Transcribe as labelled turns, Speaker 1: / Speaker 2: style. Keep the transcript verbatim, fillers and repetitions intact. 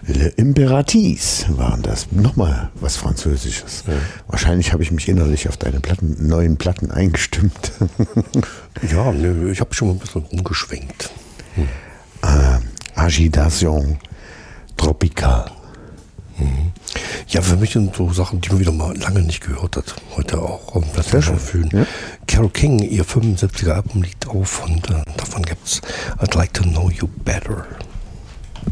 Speaker 1: Le Imperatrice waren das. Nochmal was Französisches. Ja. Wahrscheinlich habe ich mich innerlich auf deine Platten, neuen Platten eingestimmt.
Speaker 2: Ja, ne, ich habe schon mal ein bisschen umgeschwenkt. Hm.
Speaker 1: Äh, Agitation Tropical.
Speaker 2: Mhm. Ja, für mich sind so Sachen, die man wieder mal lange nicht gehört hat. Heute auch auf dem Plattenschau fühlen. Ja? Carole King, ihr fünfundsiebziger Album liegt auf und äh, davon gibt's I'd Like to Know You Better.